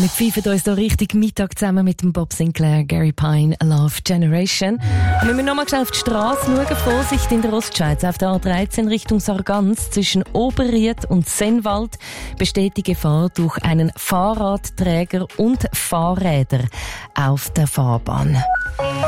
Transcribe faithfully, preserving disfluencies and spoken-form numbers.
Wir pfeifen uns hier richtig Mittag zusammen mit dem Bob Sinclair, Gary Pine, Love Generation. Und wir müssen nochmal schnell auf die Straße schauen. Vorsicht in der Ostschweiz. Auf der A dreizehn Richtung Sargans zwischen Oberried und Sennwald besteht die Gefahr durch einen Fahrradträger und Fahrräder auf der Fahrbahn.